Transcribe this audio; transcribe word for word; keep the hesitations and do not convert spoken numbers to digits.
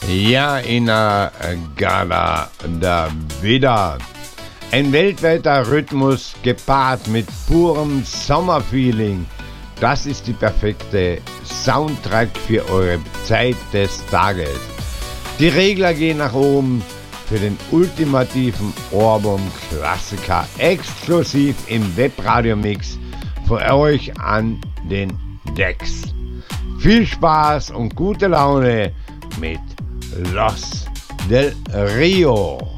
Ja, Ina Gala da wieder. Ein weltweiter Rhythmus gepaart mit purem Sommerfeeling. Das ist die perfekte Soundtrack für eure Zeit des Tages. Die Regler gehen nach oben für den ultimativen Ohrwurm-Klassiker. Exklusiv im Webradio-Mix für euch an den Decks. Viel Spaß und gute Laune mit Los del Rio.